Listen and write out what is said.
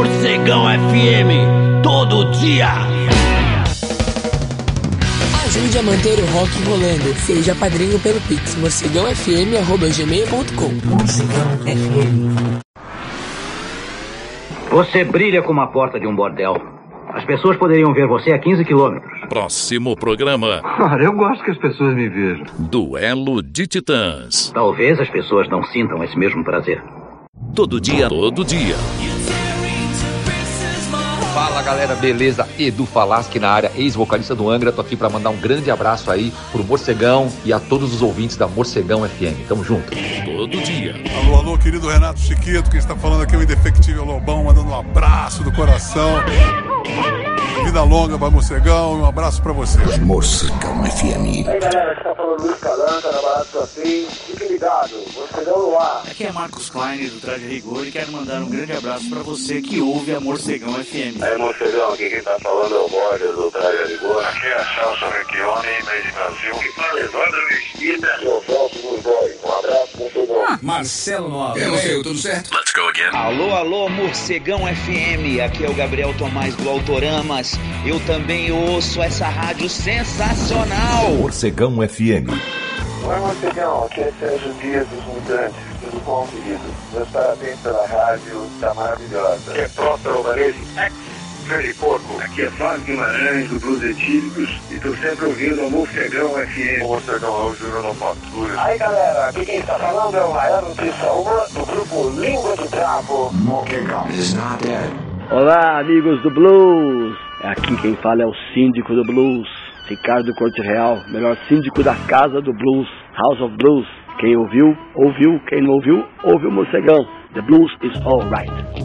Morcegão FM, todo dia. Ajude a manter o rock rolando. Seja padrinho pelo Pix, morcegãofm@gmail.com. Morcegão FM. Você brilha como a porta de um bordel. As pessoas poderiam ver você a 15 quilômetros. Próximo programa. Cara, eu gosto que as pessoas me vejam. Duelo de Titãs. Talvez as pessoas não sintam esse mesmo prazer. Todo dia, todo dia. Fala galera, beleza? Edu Falaschi na área, ex-vocalista do Angra. Tô aqui pra mandar um grande abraço aí pro Morcegão e a todos os ouvintes da Morcegão FM. Tamo junto. Todo dia. Alô, alô, querido Renato Chiquito. Quem está falando aqui é o Indefectível Lobão, mandando um abraço do coração. Vida longa pra Morcegão e um abraço pra você. Morcegão FM. Aí galera, aqui tá falando Luiz Calanca, na Barata do Afim. Fique ligado, Morcegão no ar. Aqui é Marcos Klein do Traje Rigor e quero mandar um grande abraço pra você que ouve a Morcegão FM. Aí Morcegão, aqui quem tá falando é o Borges do Traje Rigor. Aqui é a Celso Recchione, Made Brasil. Que fala Evandro Mesquita. Eu Celso Burboy. Um abraço, Morcegão. Marcelo Nova. Eu sei, tudo certo? Let's go again. Alô, alô, Morcegão FM. Aqui é o Gabriel Tomás do Autoramas. Eu também ouço essa rádio sensacional. Morcegão FM. Oi, Morcegão. Aqui é Sérgio Dias dos Mutantes. Tudo bom, querido? Meus parabéns pela rádio. Tá maravilhosa. Aqui é Próspero Alvarez, ex-Freddy Porco. Aqui é Fábio Guimarães do Blues Etílicos. E tô sempre ouvindo a Morcegão FM. O Morcegão é o Júnior Novatura. Aí, galera. Aqui quem tá falando é o Maior Notícia Uma do grupo Língua de Trapo. Morcegão is not dead. Olá, amigos do Blues. Aqui quem fala é o síndico do Blues, Ricardo Corte Real, melhor síndico da Casa do Blues, House of Blues. Quem ouviu, ouviu. Quem não ouviu, ouviu o Morcegão. The Blues is alright.